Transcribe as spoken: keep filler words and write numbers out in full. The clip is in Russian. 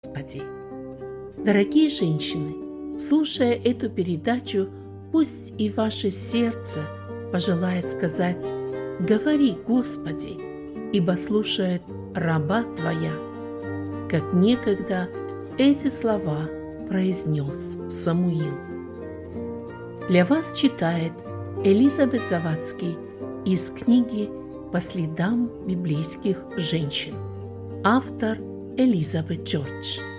Господи. Дорогие женщины, слушая эту передачу, пусть и ваше сердце пожелает сказать: «Говори, Господи», ибо слушает раба Твоя, как некогда эти слова произнес Самуил. Для вас читает Элизабет Завадский из книги «По следам библейских женщин». Автор Элизабет Джордж.